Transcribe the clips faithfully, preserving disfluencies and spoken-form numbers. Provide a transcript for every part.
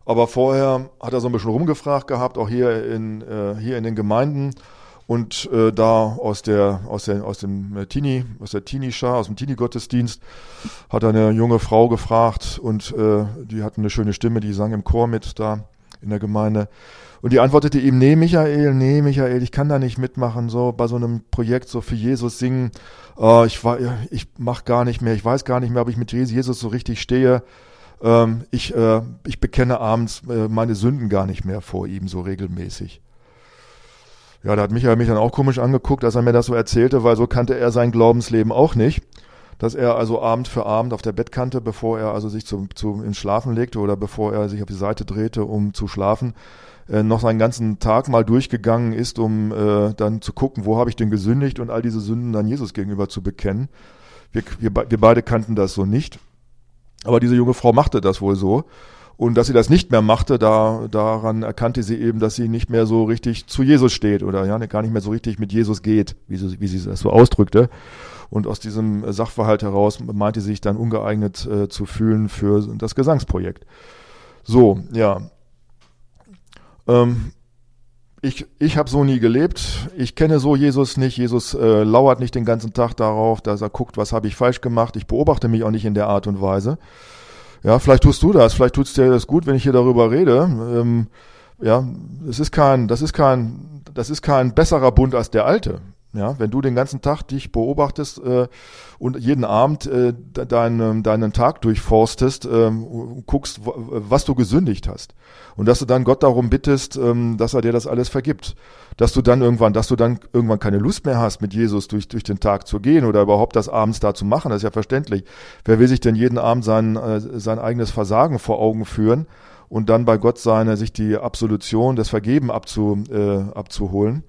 Aber vorher hat er so ein bisschen rumgefragt gehabt, auch hier in, äh, hier in den Gemeinden. Und äh, da aus der aus der aus dem äh, Teenie aus der Teenie-Schar, aus dem Teenie-Gottesdienst hat er eine junge Frau gefragt und äh, die hatte eine schöne Stimme, die sang im Chor mit da in der Gemeinde. Und die antwortete ihm: Nee, Michael, nee, Michael, ich kann da nicht mitmachen, so bei so einem Projekt so für Jesus singen. Äh, ich war, ich mach gar nicht mehr, ich weiß gar nicht mehr, ob ich mit Jesus so richtig stehe. Ähm, ich äh, ich bekenne abends äh, meine Sünden gar nicht mehr vor ihm so regelmäßig. Ja, da hat Michael mich dann auch komisch angeguckt, als er mir das so erzählte, weil so kannte er sein Glaubensleben auch nicht. Dass er also Abend für Abend auf der Bettkante, bevor er also sich zu, zu, ins Schlafen legte oder bevor er sich auf die Seite drehte, um zu schlafen, äh, noch seinen ganzen Tag mal durchgegangen ist, um äh, dann zu gucken, wo habe ich denn gesündigt und all diese Sünden dann Jesus gegenüber zu bekennen. Wir, wir, wir beide kannten das so nicht. Aber diese junge Frau machte das wohl so. Und dass sie das nicht mehr machte, da, daran erkannte sie eben, dass sie nicht mehr so richtig zu Jesus steht oder ja, gar nicht mehr so richtig mit Jesus geht, wie sie, wie sie das so ausdrückte. Und aus diesem Sachverhalt heraus meinte sie sich dann ungeeignet äh, zu fühlen für das Gesangsprojekt. So, ja. Ähm, ich ich habe so nie gelebt. Ich kenne so Jesus nicht. Jesus äh, lauert nicht den ganzen Tag darauf, dass er guckt, was habe ich falsch gemacht. Ich beobachte mich auch nicht in der Art und Weise. Ja, vielleicht tust du das, vielleicht tut's dir das gut, wenn ich hier darüber rede. Ähm, ja, es ist kein, das ist kein, das ist kein besserer Bund als der alte. Ja, wenn du den ganzen Tag dich beobachtest äh, und jeden Abend äh, deinen deinen Tag durchforstest, äh, guckst, was du gesündigt hast und dass du dann Gott darum bittest, ähm, dass er dir das alles vergibt, dass du dann irgendwann, dass du dann irgendwann keine Lust mehr hast, mit Jesus durch durch den Tag zu gehen oder überhaupt das abends da zu machen, das ist ja verständlich. Wer will sich denn jeden Abend sein äh, sein eigenes Versagen vor Augen führen und dann bei Gott seine sich die Absolution, das Vergeben abzu äh, abzuholen?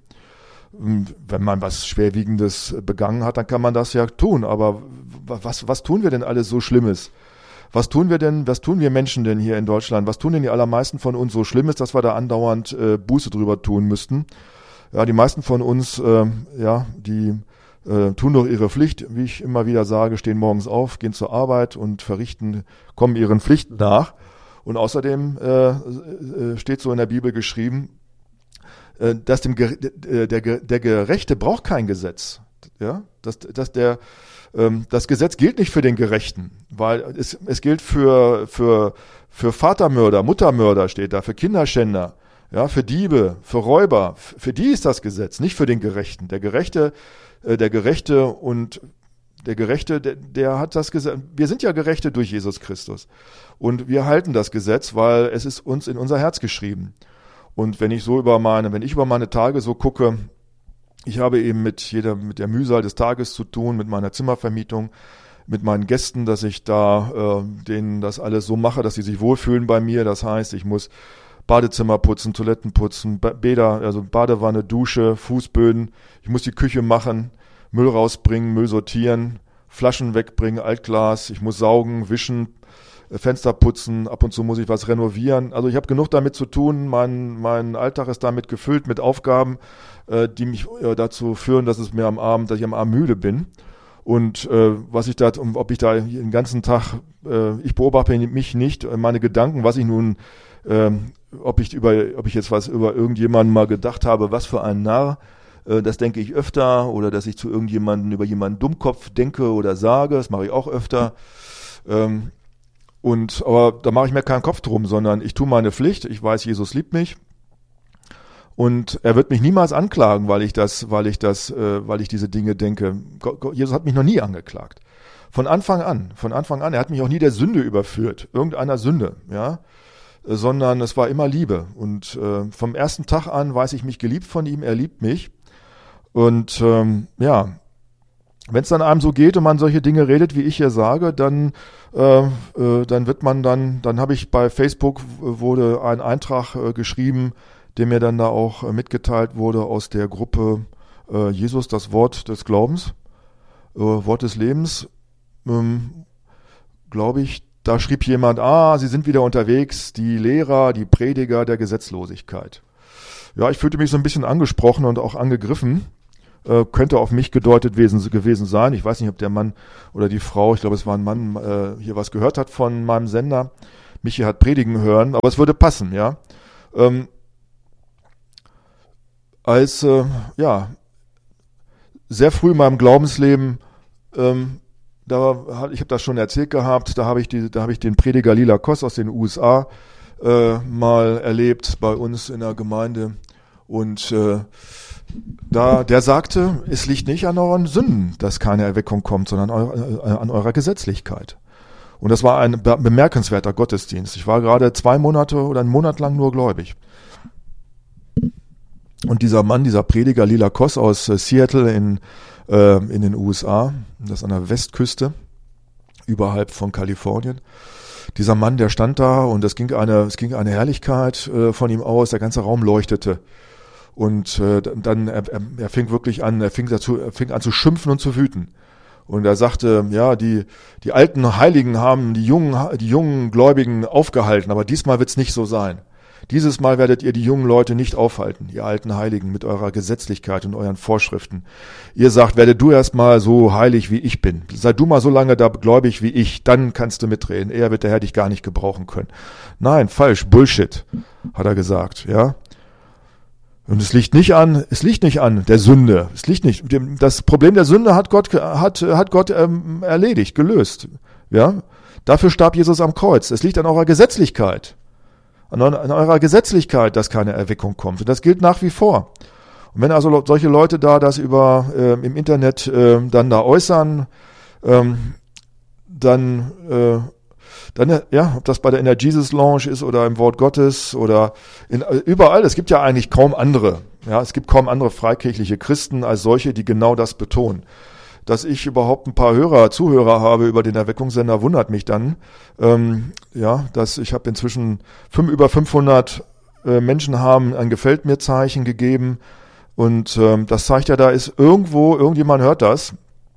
Wenn man was Schwerwiegendes begangen hat, dann kann man das ja tun. Aber was, was tun wir denn alles so Schlimmes? Was tun wir denn, was tun wir Menschen denn hier in Deutschland? Was tun denn die allermeisten von uns so Schlimmes, dass wir da andauernd äh, Buße drüber tun müssten? Ja, die meisten von uns, äh, ja, die äh, tun doch ihre Pflicht, wie ich immer wieder sage, stehen morgens auf, gehen zur Arbeit und verrichten, kommen ihren Pflichten nach. Und außerdem äh, äh, steht so in der Bibel geschrieben, dass dem der, der, der Gerechte braucht kein Gesetz, ja, dass, dass der ähm, das Gesetz gilt nicht für den Gerechten, weil es, es gilt für für für Vatermörder, Muttermörder steht da, für Kinderschänder, ja, für Diebe, für Räuber, für die ist das Gesetz, nicht für den Gerechten. Der Gerechte, äh, der Gerechte und der Gerechte, der, der hat das Gesetz. Wir sind ja Gerechte durch Jesus Christus und wir halten das Gesetz, weil es ist uns in unser Herz geschrieben. Und wenn ich so über meine, wenn ich über meine Tage so gucke, ich habe eben mit jeder, mit der Mühsal des Tages zu tun, mit meiner Zimmervermietung, mit meinen Gästen, dass ich da äh, denen das alles so mache, dass sie sich wohlfühlen bei mir. Das heißt, ich muss Badezimmer putzen, Toiletten putzen, Bäder, also Badewanne, Dusche, Fußböden. Ich muss die Küche machen, Müll rausbringen, Müll sortieren, Flaschen wegbringen, Altglas. Ich muss saugen, wischen, Fenster putzen, ab und zu muss ich was renovieren. Also ich habe genug damit zu tun. Mein, mein Alltag ist damit gefüllt mit Aufgaben, äh, die mich äh, dazu führen, dass es mir am Abend, dass ich am Abend müde bin. Und äh, was ich da, ob ich da den ganzen Tag, äh, ich beobachte mich nicht, meine Gedanken, was ich nun, äh, ob ich über, ob ich jetzt was über irgendjemanden mal gedacht habe, was für ein Narr, äh, das denke ich öfter, oder dass ich zu irgendjemanden über jemanden Dummkopf denke oder sage, das mache ich auch öfter. Ähm, Und aber da mache ich mir keinen Kopf drum, sondern ich tue meine Pflicht. Ich weiß, Jesus liebt mich und er wird mich niemals anklagen, weil ich das, weil ich das, äh, weil ich diese Dinge denke. Gott, Jesus hat mich noch nie angeklagt. Von Anfang an, von Anfang an. Er hat mich auch nie der Sünde überführt, irgendeiner Sünde, ja, äh, sondern es war immer Liebe. Und äh, vom ersten Tag an weiß ich mich geliebt von ihm. Er liebt mich und ähm, ja. Wenn es dann einem so geht und man solche Dinge redet, wie ich hier sage, dann äh, äh, dann wird man dann, dann habe ich bei Facebook wurde ein Eintrag äh, geschrieben, der mir dann da auch äh, mitgeteilt wurde aus der Gruppe äh, Jesus, das Wort des Glaubens, äh, Wort des Lebens, ähm, glaube ich. Da schrieb jemand, ah, Sie sind wieder unterwegs, die Lehrer, die Prediger der Gesetzlosigkeit. Ja, ich fühlte mich so ein bisschen angesprochen und auch angegriffen. Äh, könnte auf mich gedeutet gewesen, gewesen sein. Ich weiß nicht, ob der Mann oder die Frau, ich glaube, es war ein Mann, äh, hier was gehört hat von meinem Sender. Michi hat predigen hören, aber es würde passen, ja. Ähm, als, äh, ja, sehr früh in meinem Glaubensleben, ähm, da, ich habe das schon erzählt gehabt, da habe ich, die, da hab ich den Prediger Lila Koss aus den U S A äh, mal erlebt bei uns in der Gemeinde. Und äh, da, der sagte, es liegt nicht an euren Sünden, dass keine Erweckung kommt, sondern an, äh, an eurer Gesetzlichkeit. Und das war ein be- bemerkenswerter Gottesdienst. Ich war gerade zwei Monate oder einen Monat lang nur gläubig. Und dieser Mann, dieser Prediger Lila Koss aus äh, Seattle in, äh, in den U S A, das ist an der Westküste, überhalb von Kalifornien. Dieser Mann, der stand da und es ging eine, es ging eine Herrlichkeit äh, von ihm aus, der ganze Raum leuchtete. Und äh, dann, er, er fing wirklich an, er fing, dazu, er fing an zu schimpfen und zu wüten. Und er sagte, ja, die, die alten Heiligen haben die jungen, die jungen Gläubigen aufgehalten, aber diesmal wird's nicht so sein. Dieses Mal werdet ihr die jungen Leute nicht aufhalten, ihr alten Heiligen, mit eurer Gesetzlichkeit und euren Vorschriften. Ihr sagt, werde du erst mal so heilig, wie ich bin. Sei du mal so lange da gläubig wie ich, dann kannst du mitreden. Eher wird der Herr dich gar nicht gebrauchen können. Nein, falsch, Bullshit, hat er gesagt, ja. Und es liegt nicht an, es liegt nicht an der Sünde. Es liegt nicht. Das Problem der Sünde hat Gott, hat, hat Gott ähm, erledigt, gelöst. Ja? Dafür starb Jesus am Kreuz. Es liegt an eurer Gesetzlichkeit. An, an eurer Gesetzlichkeit, dass keine Erweckung kommt. Und das gilt nach wie vor. Und wenn also solche Leute da das über, äh, im Internet äh, dann da äußern, ähm, dann, äh, Dann, ja, ob das bei der In der Jesus Lounge ist oder im Wort Gottes oder in, überall, es gibt ja eigentlich kaum andere, ja, es gibt kaum andere freikirchliche Christen als solche, die genau das betonen. Dass ich überhaupt ein paar Hörer, Zuhörer habe über den Erweckungssender, wundert mich dann, ähm, ja, dass ich habe inzwischen fünf, über fünfhundert äh, Menschen haben ein Gefällt-mir-Zeichen gegeben und ähm, das zeigt ja, da ist irgendwo, irgendjemand hört das,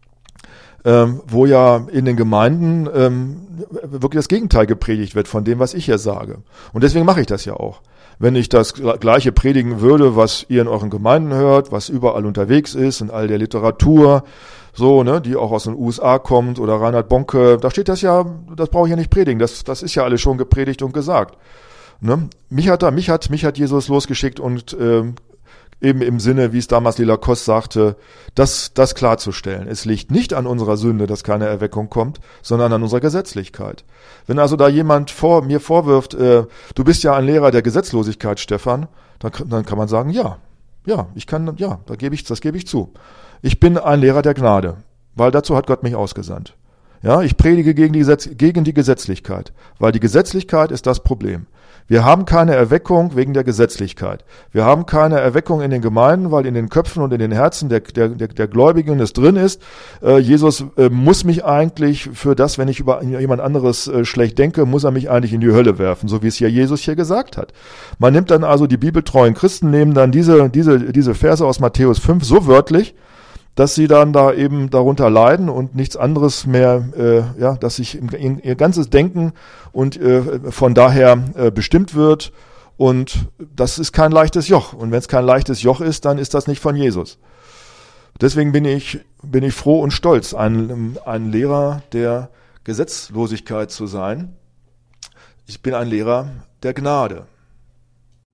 Ähm, wo ja in den Gemeinden ähm, wirklich das Gegenteil gepredigt wird von dem, was ich hier sage. Und deswegen mache ich das ja auch. Wenn ich das Gleiche predigen würde, was ihr in euren Gemeinden hört, was überall unterwegs ist, in all der Literatur, so, ne, die auch aus den U S A kommt, oder Reinhard Bonke, da steht das ja, das brauche ich ja nicht predigen, das, das ist ja alles schon gepredigt und gesagt. Ne? Mich hat er, mich hat, mich hat Jesus losgeschickt und ähm, eben im Sinne, wie es damals Lila Koss sagte, das, das klarzustellen. Es liegt nicht an unserer Sünde, dass keine Erweckung kommt, sondern an unserer Gesetzlichkeit. Wenn also da jemand vor, mir vorwirft, äh, du bist ja ein Lehrer der Gesetzlosigkeit, Stefan, dann, dann kann man sagen, ja, ja, ich kann, ja, da gebe ich, das gebe ich zu. Ich bin ein Lehrer der Gnade, weil dazu hat Gott mich ausgesandt. Ja, ich predige gegen die, Gesetz, gegen die Gesetzlichkeit, weil die Gesetzlichkeit ist das Problem. Wir haben keine Erweckung wegen der Gesetzlichkeit. Wir haben keine Erweckung in den Gemeinden, weil in den Köpfen und in den Herzen der, der, der, der Gläubigen es drin ist. Äh, Jesus äh, muss mich eigentlich für das, wenn ich über jemand anderes äh, schlecht denke, muss er mich eigentlich in die Hölle werfen, so wie es ja Jesus hier gesagt hat. Man nimmt dann also, die bibeltreuen Christen nehmen dann diese, diese, diese Verse aus Matthäus fünf so wörtlich, dass sie dann da eben darunter leiden und nichts anderes mehr, äh, ja, dass sich in, in, ihr ganzes Denken und äh, von daher äh, bestimmt wird. Und das ist kein leichtes Joch. Und wenn es kein leichtes Joch ist, dann ist das nicht von Jesus. Deswegen bin ich, bin ich froh und stolz, ein, ein Lehrer der Gesetzlosigkeit zu sein. Ich bin ein Lehrer der Gnade.